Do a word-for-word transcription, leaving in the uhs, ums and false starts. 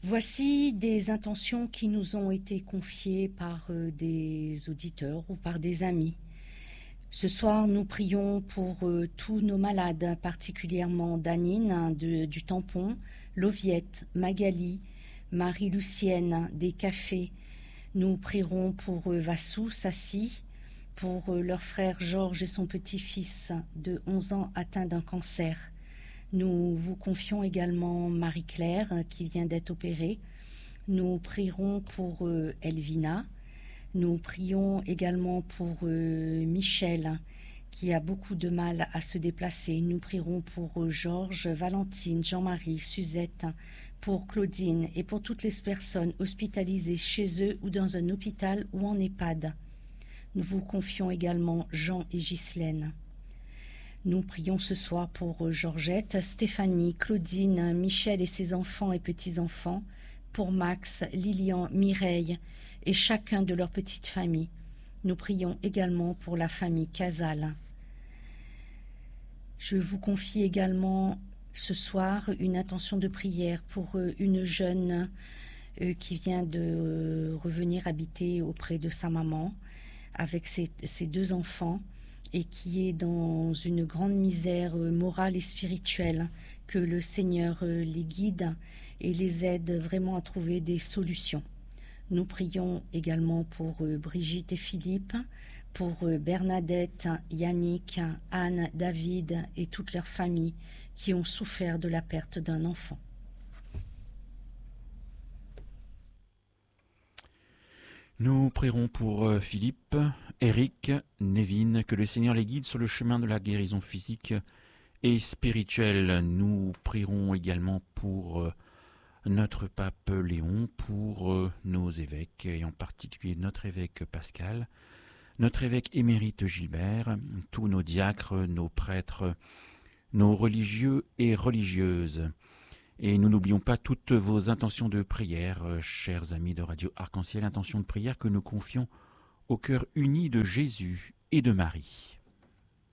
Voici des intentions qui nous ont été confiées par euh, des auditeurs ou par des amis. Ce soir, nous prions pour euh, tous nos malades, particulièrement Danine de- du Tampon, Loviette, Magali, Marie-Lucienne des Cafés. Nous prierons pour euh, Vassou, Sassi, pour euh, leur frère Georges et son petit-fils de onze ans atteint d'un cancer. Nous vous confions également Marie-Claire euh, qui vient d'être opérée. Nous prierons pour euh, Elvina. Nous prions également pour euh, Michel qui a beaucoup de mal à se déplacer. Nous prierons pour euh, Georges, Valentine, Jean-Marie, Suzette, pour Claudine et pour toutes les personnes hospitalisées chez eux ou dans un hôpital ou en EHPAD. Nous vous confions également Jean et Ghislaine. Nous prions ce soir pour Georgette, Stéphanie, Claudine, Michel et ses enfants et petits-enfants, pour Max, Lilian, Mireille et chacun de leurs petites familles. Nous prions également pour la famille Casal. Je vous confie également ce soir une intention de prière pour une jeune qui vient de revenir habiter auprès de sa maman avec ses, ses deux enfants et qui est dans une grande misère morale et spirituelle, que le Seigneur les guide et les aide vraiment à trouver des solutions. Nous prions également pour Brigitte et Philippe, pour Bernadette, Yannick, Anne, David et toute leur famille qui ont souffert de la perte d'un enfant. Nous prierons pour Philippe, Eric, Nevin, que le Seigneur les guide sur le chemin de la guérison physique et spirituelle. Nous prierons également pour notre pape Léon, pour nos évêques, et en particulier notre évêque Pascal, notre évêque émérite Gilbert, tous nos diacres, nos prêtres, nos religieux et religieuses. Et nous n'oublions pas toutes vos intentions de prière, chers amis de Radio Arc-en-Ciel, intentions de prière que nous confions au cœur uni de Jésus et de Marie.